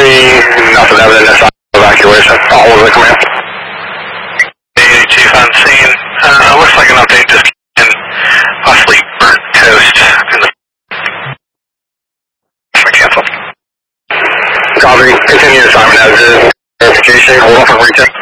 nothing evident as evacuation. All over the command. Chief on scene. Looks like an update just came in. Possibly burnt toast in the... Cancel. Copy. Continue assignment as is. Verification. Hold off on retail.